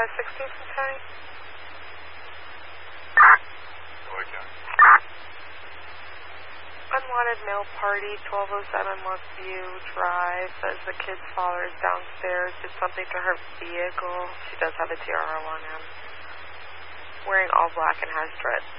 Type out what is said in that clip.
16th and County. Unwanted male party, 1207 Lakeview Drive. Says the kid's father is downstairs. Did something to her vehicle. She does have a TRR on him. Wearing all black and has dreads.